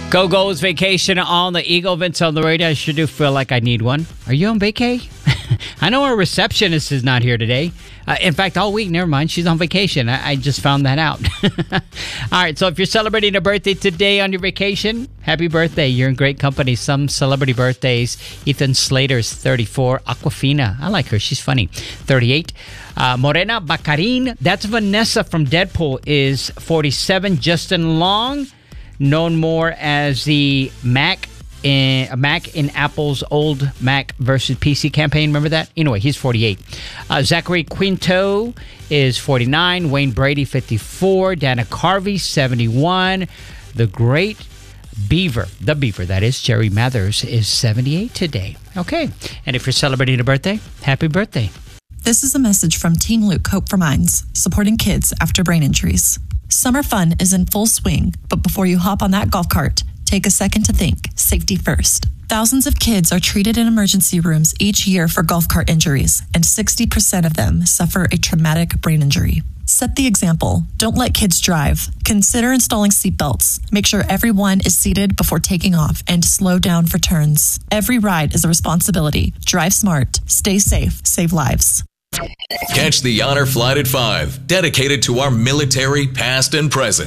Go Go's vacation on the Eagle. Vince on the radio. I sure do feel like I need one. Are you on vacay? I know our receptionist is not here today. In fact, all week, never mind. She's on vacation. I just found that out. All right, so if you're celebrating a birthday today on your vacation, happy birthday. You're in great company. Some celebrity birthdays. Ethan Slater's 34. Aquafina, I like her. She's funny. 38. Morena Baccarin, that's Vanessa from Deadpool, is 47. Justin Long, known more as the Mac in Apple's old Mac versus PC campaign. Remember that? Anyway, he's 48. Zachary Quinto is 49. Wayne Brady, 54. Dana Carvey, 71. The great Beaver, that is, Jerry Mathers, is 78 today. Okay. And if you're celebrating a birthday, happy birthday. This is a message from Team Luke Hope for Minds, supporting kids after brain injuries. Summer fun is in full swing, but before you hop on that golf cart, take a second to think. Safety first. Thousands of kids are treated in emergency rooms each year for golf cart injuries, and 60% of them suffer a traumatic brain injury. Set the example. Don't let kids drive. Consider installing seatbelts. Make sure everyone is seated before taking off, and slow down for turns. Every ride is a responsibility. Drive smart. Stay safe. Save lives. Catch the Honor Flight at 5, dedicated to our military past and present.